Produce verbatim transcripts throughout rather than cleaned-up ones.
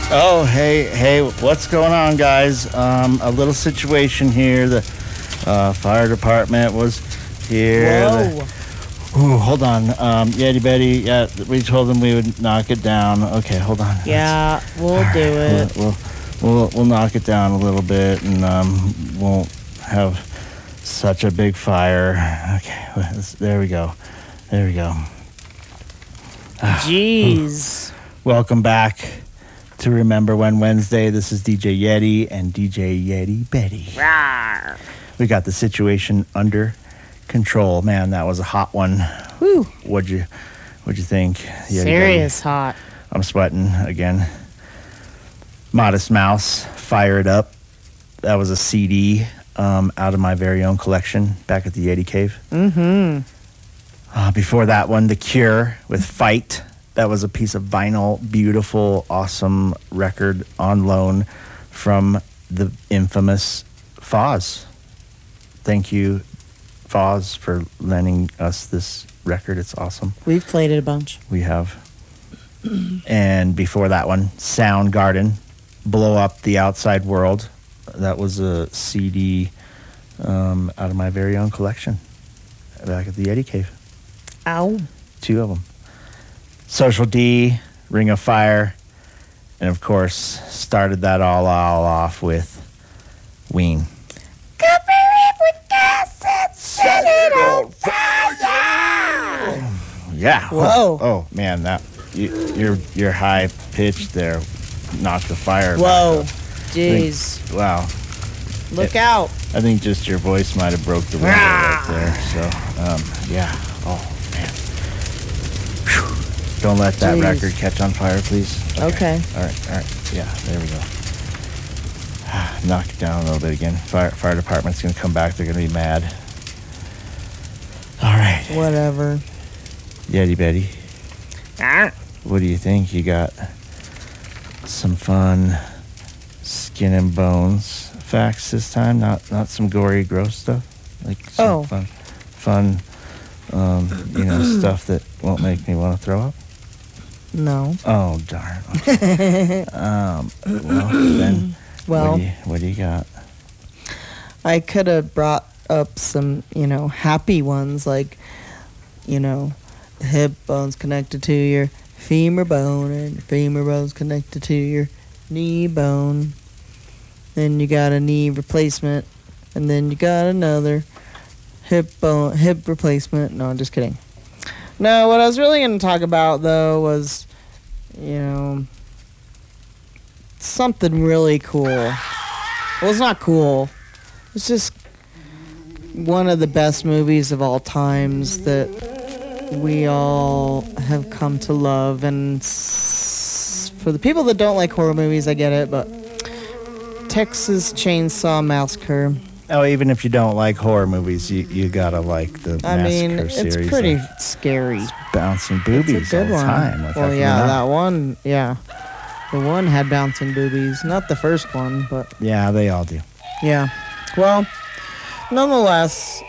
Oh, hey, hey, what's going on, guys? Um, a little situation here. The uh, fire department was here. Whoa. The, ooh, hold on. Um, Yeti Betty, yeah, we told them we would knock it down. Okay, hold on. Yeah, we'll All do right, it. We'll, we'll, we'll, we'll knock it down a little bit and um, won't have such a big fire. Okay, there we go. There we go. Jeez. Welcome back to Remember When Wednesday. This is D J Yeti and D J Yeti Betty. Rawr. We got the situation under control. Man, that was a hot one. Whew. What'd you What'd you think, Yeti Serious Betty? hot. I'm sweating again. Modest Mouse, Fire It Up. That was a C D um, out of my very own collection back at the Yeti Cave. Mm-hmm. Uh, before that one, The Cure with Fight. That was a piece of vinyl, beautiful, awesome record on loan from the infamous Foz. Thank you, Foz, for lending us this record. It's awesome. We've played it a bunch. We have. And before that one, Soundgarden, Blow Up the Outside World. That was a C D um, out of my very own collection back at the Yeti Cave. Ow. Two of them. Social D, Ring of Fire, and of course, started that all, all off with Ween. Cover it with gas and set it on fire. Yeah. Whoa. Oh, oh, man, that you, your your high pitch there knocked the fire. Whoa. back up. Jeez. I think- wow. Look it, out. I think just your voice might have broke the window right there. So, um, yeah. Oh, man. Whew. Don't let that Jeez. record catch on fire, please. Okay. All right, all right. Yeah, there we go. Knock it down a little bit again. Fire, fire department's going to come back. They're going to be mad. All right. Whatever. Yeti Betty, Ah. what do you think? You got some fun skin and bones facts this time? Not not some gory, gross stuff? Like some Oh. fun, fun um, you know, stuff that won't make me want to throw up? No. Oh, darn. Okay. um, well, then, Well, what do you, what do you got? I could have brought up some, you know, happy ones like, you know, the hip bone's connected to your femur bone and your femur bone's connected to your knee bone. Then you got a knee replacement and then you got another hip bone hip replacement. No, I'm just kidding. No, what I was really going to talk about though was, you know, something really cool. Well, it's not cool. It's just one of the best movies of all times that we all have come to love. And s- for the people that don't like horror movies, I get it, but Texas Chainsaw Massacre. Oh, even if you don't like horror movies, you, you gotta like the I Massacre mean, series. it's pretty of scary. bouncing boobies It's a good all the one. time. Like, how Well, can you yeah, not? that one, yeah. The one had bouncing boobies. Not the first one, but Yeah, they all do. yeah. Well, nonetheless,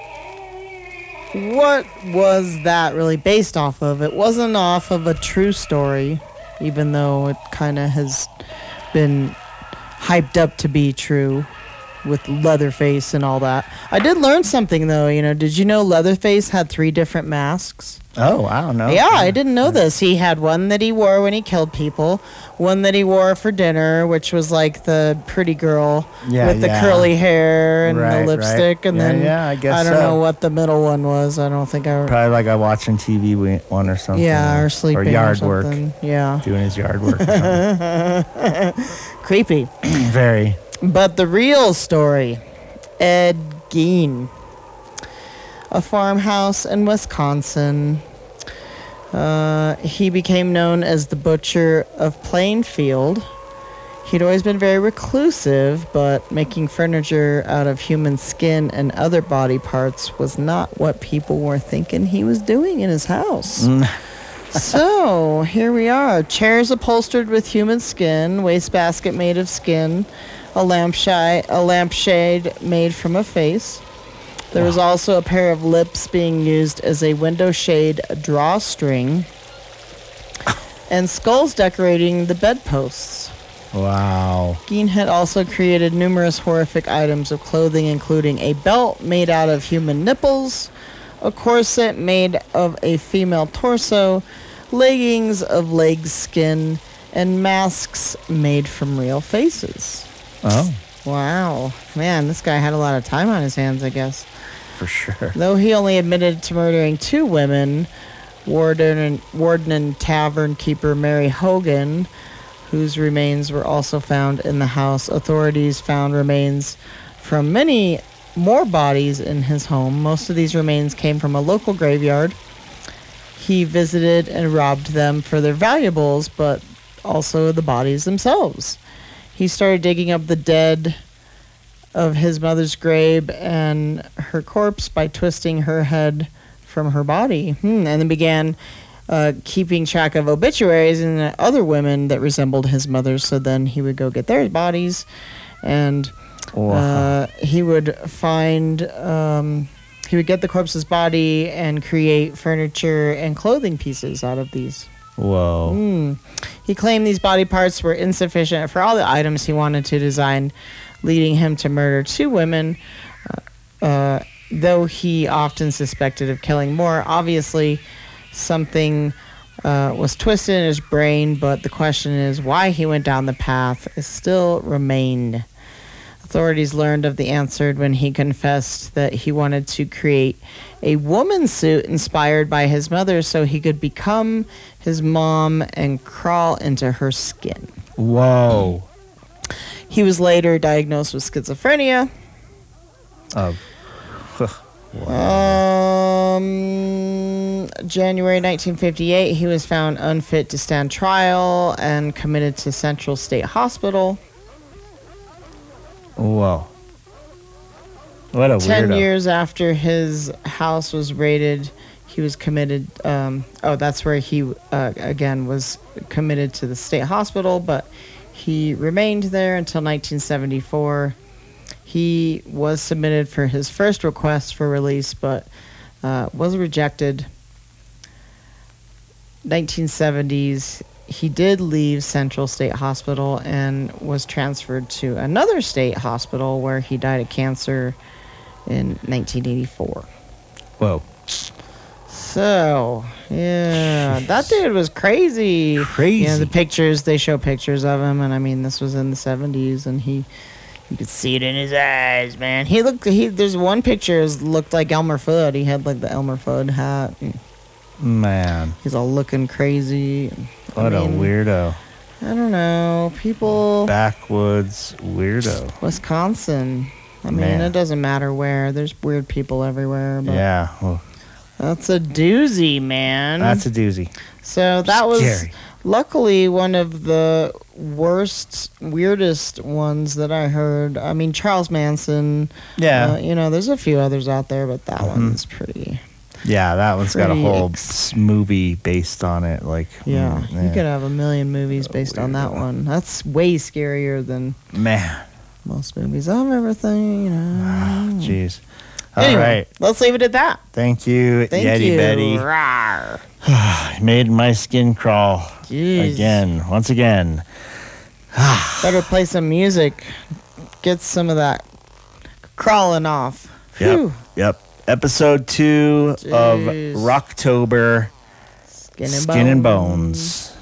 what was that really based off of? It wasn't off of a true story, even though it kind of has been hyped up to be true with Leatherface and all that. I did learn something, though. You know, did you know Leatherface had three different masks? Oh, I don't know. Yeah, I didn't know this. He had one that he wore when he killed people, one that he wore for dinner, which was like the pretty girl Yeah, with the yeah. curly hair and Right, the lipstick, right. and Yeah, then yeah, I guess don't so. know what the middle one was. I don't think I. Probably like a watching T V we- one or something. Yeah, or sleeping Or yard or work. something. Yeah, Doing his yard work. or something. creepy. Very. But the real story, Ed Gein, a farmhouse in Wisconsin. Uh, he became known as the Butcher of Plainfield. He'd always been very reclusive, but making furniture out of human skin and other body parts was not what people were thinking he was doing in his house. Mm. So, here we are. Chairs upholstered with human skin, wastebasket made of skin, a lampshade, a lampshade made from a face. There was also a pair of lips being used as a window shade drawstring. and skulls decorating the bedposts. Wow. Gein had also created numerous horrific items of clothing, including a belt made out of human nipples, a corset made of a female torso, leggings of leg skin, and masks made from real faces. Oh, Wow. Man, this guy had a lot of time on his hands, I guess. for sure. Though he only admitted to murdering two women, warden and, warden and tavern keeper Mary Hogan, whose remains were also found in the house. Authorities found remains from many more bodies in his home. Most of these remains came from a local graveyard. He visited and robbed them for their valuables, but also the bodies themselves. He started digging up the dead of his mother's grave and her corpse by twisting her head from her body, hmm. and then began uh, keeping track of obituaries and other women that resembled his mother's. So then he would go get their bodies, and Wow. uh, he would find, um, he would get the corpse's body and create furniture and clothing pieces out of these. Whoa. Mm. He claimed these body parts were insufficient for all the items he wanted to design, leading him to murder two women, uh, uh, though he often suspected of killing more. Obviously, something uh, was twisted in his brain, but the question is why he went down the path is still remained. Authorities learned of the answer when he confessed that he wanted to create a woman's suit inspired by his mother so he could become his mom and crawl into her skin. Whoa. He was later diagnosed with schizophrenia. Oh. Um, January nineteen fifty-eight, he was found unfit to stand trial and committed to Central State Hospital. Whoa. What a Ten weirdo. years after his house was raided, he was committed. Um, oh, that's where he, uh, again, was committed to the state hospital, but he remained there until nineteen seventy-four. He was submitted for his first request for release, but uh, was rejected. nineteen seventies, he did leave Central State Hospital and was transferred to another state hospital where he died of cancer in nineteen eighty-four. Whoa. So, yeah, that dude was crazy. Crazy. You know, the pictures, they show pictures of him, and I mean, this was in the seventies, and he, you could see it in his eyes, man. He looked, he, there's one picture that looked like Elmer Fudd. He had, like, the Elmer Fudd hat. And Man. he's all looking crazy. What I a mean, weirdo. I don't know. People, Backwoods weirdo. Wisconsin. I mean, Man. it doesn't matter where. There's weird people everywhere, but Yeah. Well, that's a doozy, man. that's a doozy. So that was Scary. luckily one of the worst, weirdest ones that I heard. I mean, Charles Manson. Yeah. Uh, you know, there's a few others out there, but that Mhm. one's pretty. Yeah, that one's got a Pretty whole ex- s- movie based on it. Like, Yeah, mm, you could have a million movies based on that weirdo. one. That's way scarier than Man. most movies I've ever seen. You know. Jeez. All Anyway, right. let's leave it at that. Thank you, Thank Yeti you. Betty. Rawr. Made my skin crawl Jeez. again, once again. Better play some music. Get some of that crawling off. Yep. Phew. Yep. Episode two Jeez. of Rocktober. Skin and Skin and bones. bones.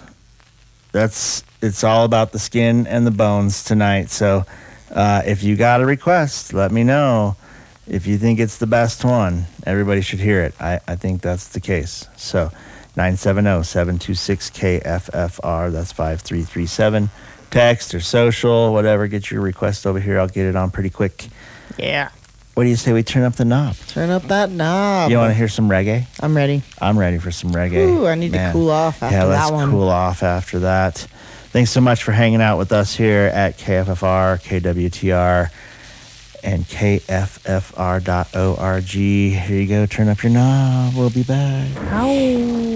That's it's all about the skin and the bones tonight. So, uh, if you got a request, let me know. If you think it's the best one, everybody should hear it. I, I think that's the case. So, nine seven zero, seven two six, K F F R. That's five three three seven. Text or social, whatever. Get your request over here. I'll get it on pretty quick. Yeah. What do you say we turn up the knob? Turn up that knob. You want to hear some reggae? I'm ready. I'm ready for some reggae. Ooh, I need Man. to cool off after yeah, that let's one. cool off after that. Thanks so much for hanging out with us here at K F F R, K W T R, and K F F R dot org. Here you go. Turn up your knob. We'll be back. Ow.